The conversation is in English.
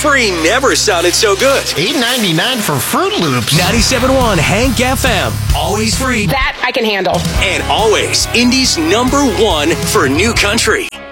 free never sounded so good. $8.99 for Fruit Loops. 97.1 Hank FM. Always free. That I can handle. And always Indy's #1 for new country.